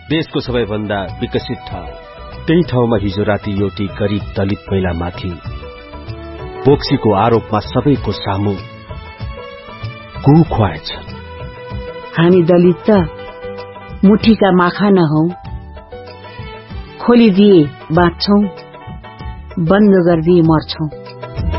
देशको सबैभन्दा विकसित ठाउँ, त्यही ठाउँमा हिजो राति एउटी गरिब दलित महिलामाथि बोक्सीको आरोपमा सबैको सामु गु खुवाएछ। हामी दलित त मुठीका माखा नहौं, खोलिदिए बाँच्छौं, बन्द गरिदिए मर्छौं।